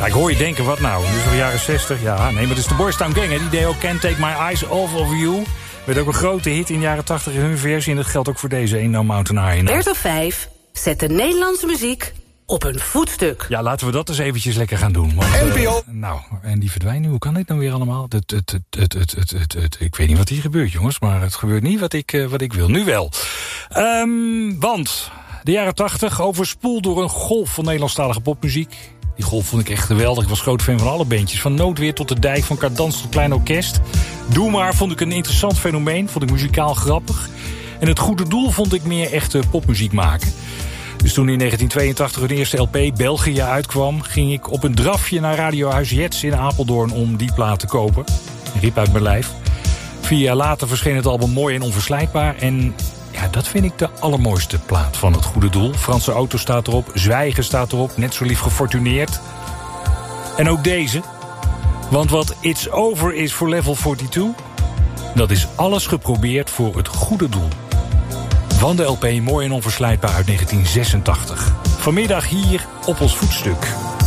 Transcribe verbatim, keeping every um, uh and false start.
Ja, ik hoor je denken, wat nou? Nu is het jaren zestig. Ja, nee, maar het is de Boys Town Gang, hè. Die deed ook Can't Take My Eyes Off of You. Werd ook een grote hit in de jaren tachtig in hun versie. En dat geldt ook voor deze Ain't No Mountain High Enough. R T L vijf zet de Nederlandse muziek op een voetstuk. Ja, laten we dat eens eventjes lekker gaan doen. Want, N P O. Uh, nou, en die verdwijnt nu. Hoe kan dit nou weer allemaal? Het, het, het, het, het, het, het, het, ik weet niet wat hier gebeurt, jongens. Maar het gebeurt niet wat ik, uh, wat ik wil. Nu wel. Um, want de jaren tachtig overspoeld door een golf van Nederlandstalige popmuziek. Die golf vond ik echt geweldig. Ik was groot fan van alle bandjes. Van Noodweer tot de Dijk, van Cardans tot Klein Orkest. Doe maar vond ik een interessant fenomeen. Vond ik muzikaal grappig. En het Goede Doel vond ik meer echte popmuziek maken. Dus toen in negentien tweeëntachtig hun eerste L P België uitkwam, ging ik op een drafje naar Radiohuis Jets in Apeldoorn om die plaat te kopen. Ik riep uit mijn lijf. Vier jaar later verscheen het album Mooi en Onverslijtbaar. En ja, dat vind ik de allermooiste plaat van het Goede Doel. Franse Auto staat erop, Zwijgen staat erop, Net zo lief gefortuneerd. En ook deze. Want wat It's Over is voor Level tweeënveertig, dat is alles geprobeerd voor het goede doel. Van de L P Mooi en Onverslijtbaar uit negentien zesentachtig. Vanmiddag hier op ons voetstuk.